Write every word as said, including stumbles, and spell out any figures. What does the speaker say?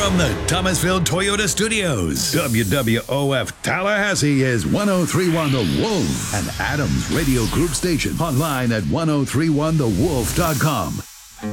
From the Thomasville Toyota Studios, W W O F Tallahassee is one oh three point one The Wolf, an Adams Radio Group station. Online at ten thirty-one the wolf dot com.